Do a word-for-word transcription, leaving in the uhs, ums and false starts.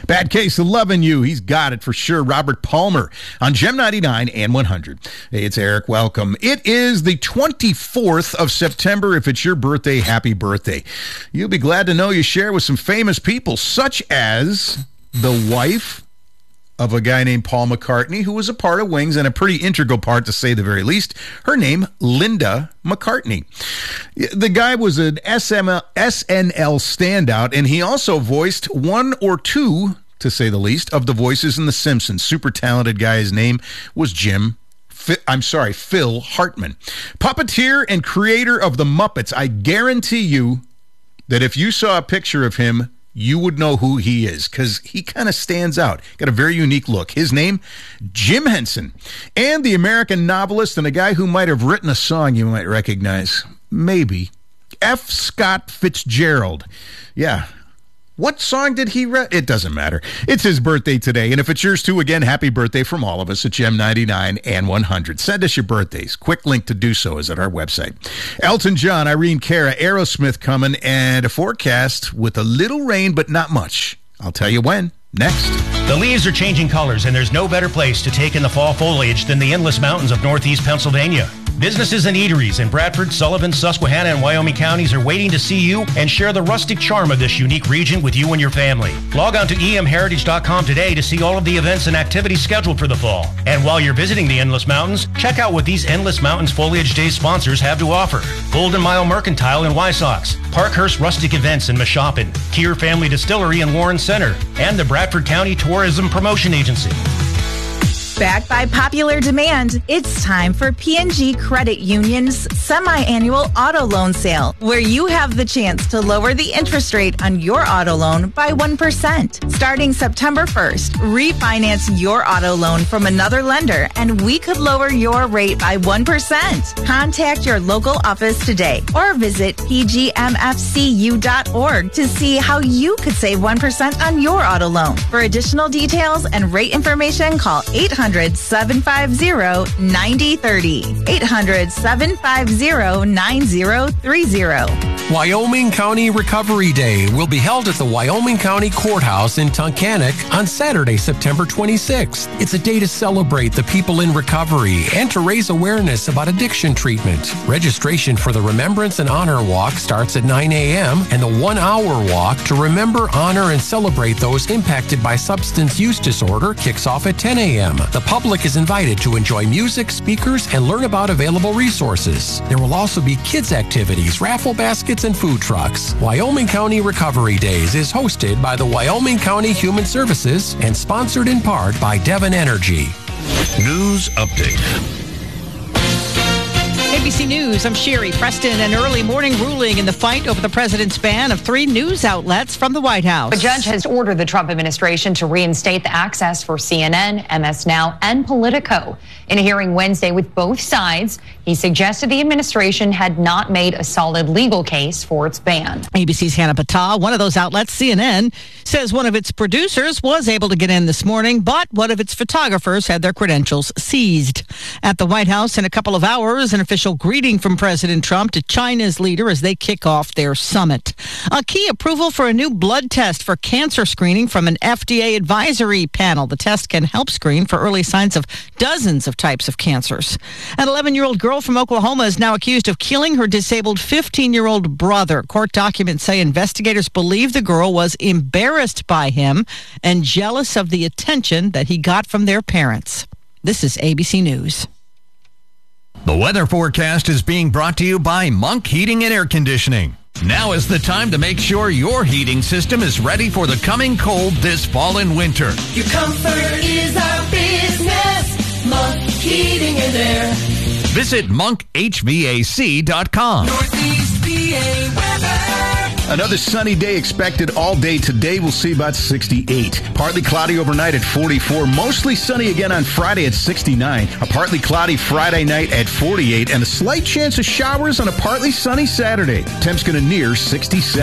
Bad Case of Loving You. He's got it for sure. Robert Palmer on Gem ninety-nine and one hundred. Hey, it's Eric. Welcome. It is the twenty-fourth of September. If it's your birthday, happy birthday. You'll be glad to know you share with some famous people, such as the wife of a guy named Paul McCartney, who was a part of Wings and a pretty integral part, to say the very least. Her name, Linda McCartney. The guy was an S N L standout, and he also voiced one or two, to say the least, of the voices in The Simpsons. Super talented guy. His name was Jim I'm sorry, Phil Hartman. Puppeteer and creator of The Muppets. I guarantee you that if you saw a picture of him, you would know who he is, because he kind of stands out. Got a very unique look. His name, Jim Henson. And the American novelist and a guy who might have written a song you might recognize. Maybe. F. Scott Fitzgerald. Yeah. What song did he write? It doesn't matter. It's his birthday today. And if it's yours too, again, happy birthday from all of us at Gem ninety-nine and one hundred. Send us your birthdays. Quick link to do so is at our website. Elton John, Irene Cara, Aerosmith coming, and a forecast with a little rain, but not much. I'll tell you when. Next. The leaves are changing colors, and there's no better place to take in the fall foliage than the endless mountains of northeast Pennsylvania. Businesses and eateries in Bradford, Sullivan, Susquehanna, and Wyoming counties are waiting to see you and share the rustic charm of this unique region with you and your family. Log on to e m heritage dot com today to see all of the events and activities scheduled for the fall. And while you're visiting the Endless Mountains, check out what these Endless Mountains Foliage Day sponsors have to offer. Golden Mile Mercantile in Wysox, Parkhurst Rustic Events in Mashopin, Keir Family Distillery in Warren Center, and the Bradford County Tourism Promotion Agency. Backed by popular demand, it's time for P and G Credit Union's semi-annual auto loan sale, where you have the chance to lower the interest rate on your auto loan by one percent. Starting September first, refinance your auto loan from another lender, and we could lower your rate by one percent. Contact your local office today or visit p g m f c u dot org to see how you could save one percent on your auto loan. For additional details and rate information, call eight hundred, seven five zero, nine zero three zero. eight hundred, seven five zero, nine zero three zero. Wyoming County Recovery Day will be held at the Wyoming County Courthouse in Tunkhannock on Saturday, September twenty-sixth. It's a day to celebrate the people in recovery and to raise awareness about addiction treatment. Registration for the Remembrance and Honor Walk starts at nine a.m. and the one-hour walk to remember, honor, and celebrate those impacted by substance use disorder kicks off at ten a.m. The public is invited to enjoy music, speakers, and learn about available resources. There will also be kids' activities, raffle baskets, and food trucks. Wyoming County Recovery Days is hosted by the Wyoming County Human Services and sponsored in part by Devon Energy. News update. A B C News, I'm Sherry Preston. An early morning ruling in the fight over the president's ban of three news outlets from the White House. A judge has ordered the Trump administration to reinstate the access for C N N, M S Now, and Politico. In a hearing Wednesday with both sides, he suggested the administration had not made a solid legal case for its ban. A B C's Hannah Patah, one of those outlets, C N N, says one of its producers was able to get in this morning, but one of its photographers had their credentials seized. At the White House in a couple of hours, an official greeting from President Trump to China's leader as they kick off their summit. A key approval for a new blood test for cancer screening from an F D A advisory panel. The test can help screen for early signs of dozens of types of cancers. An eleven-year-old girl from Oklahoma is now accused of killing her disabled fifteen-year-old brother. Court documents say investigators believe the girl was embarrassed by him and jealous of the attention that he got from their parents. This is A B C News. The weather forecast is being brought to you by Monk Heating and Air Conditioning. Now is the time to make sure your heating system is ready for the coming cold this fall and winter. Your comfort is our business. Monk Heating and Air. Visit monk h v a c dot com. Northeast P A weather. Another sunny day expected all day today. We'll see about sixty-eight. Partly cloudy overnight at forty-four. Mostly sunny again on Friday at sixty-nine. A partly cloudy Friday night at forty-eight. And a slight chance of showers on a partly sunny Saturday. Temp's going to near sixty-seven.